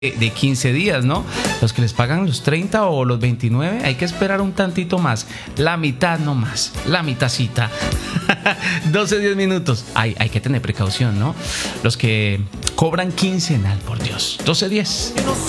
de 15 días, ¿no? Los que les pagan los 30 o los 29, hay que esperar un tantito más. La mitad no más, la mitacita. 12, 10 minutos. Hay que tener precaución, ¿no? Los que cobran quincenal, por Dios. 12, 10.